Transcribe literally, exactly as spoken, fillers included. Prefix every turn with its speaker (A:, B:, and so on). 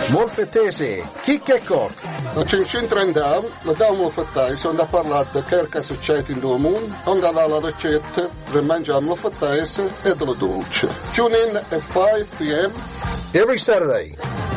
A: Molfettese, chi che cor?
B: La cincintra in down, la down molfettai, sono da parlare di che succede in due mondi, onde la ricetta per mangiare molfettese e dello dolce. Tune in at five p.m.
A: Every Saturday